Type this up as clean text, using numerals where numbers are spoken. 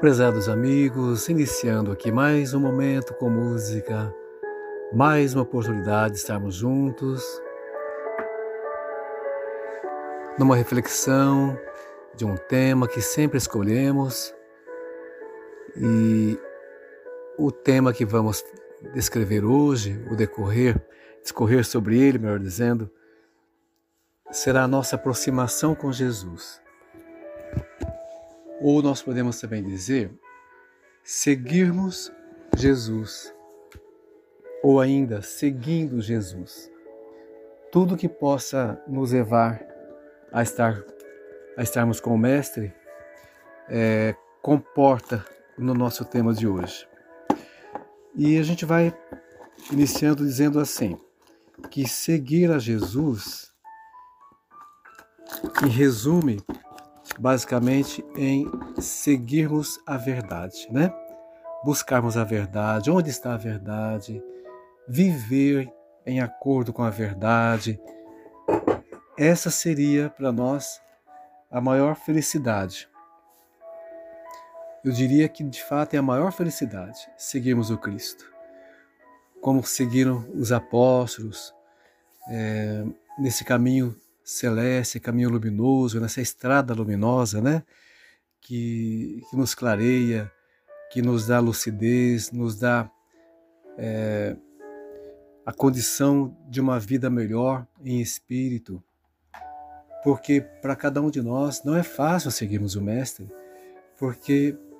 Prezados amigos, iniciando aqui mais um momento com música, mais uma oportunidade de estarmos juntos, numa reflexão de um tema que sempre escolhemos, e o tema que vamos descrever hoje, discorrer sobre ele, melhor dizendo, será a nossa aproximação com Jesus. Ou nós podemos também dizer, seguirmos Jesus, ou ainda seguindo Jesus. Tudo que possa nos levar a estarmos com o Mestre comporta no nosso tema de hoje. E a gente vai iniciando dizendo assim, que seguir a Jesus, em resume, basicamente em seguirmos a verdade, né? Buscarmos a verdade, onde está a verdade, viver em acordo com a verdade. Essa seria para nós a maior felicidade. Eu diria que de fato é a maior felicidade seguirmos o Cristo. Como seguiram os apóstolos nesse caminho celeste, caminho luminoso, nessa estrada luminosa, né? Que nos clareia, que nos dá lucidez, nos dá a condição de uma vida melhor em espírito. Porque para cada um de nós não é fácil seguirmos o Mestre, porque